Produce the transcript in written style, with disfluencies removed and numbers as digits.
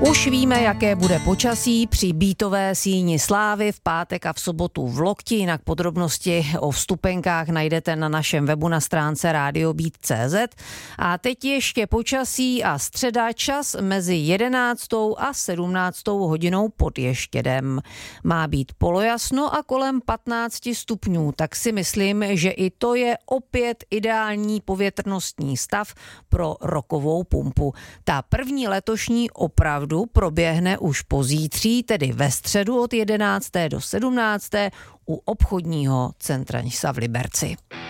Už víme, jaké bude počasí při Bítové síni slávy v pátek a v sobotu v Lokti. Jinak podrobnosti o vstupenkách najdete na našem webu na stránce radiobit.cz. A teď ještě počasí a středa, čas mezi 11. a 17. hodinou pod Ještědem. Má být polojasno a kolem 15 stupňů, tak si myslím, že i to je opět ideální povětrnostní stav pro rokovou pumpu. Ta první letošní opravdu proběhne už pozítří, tedy ve středu od 11. do 17. u obchodního centra Nisa v Liberci.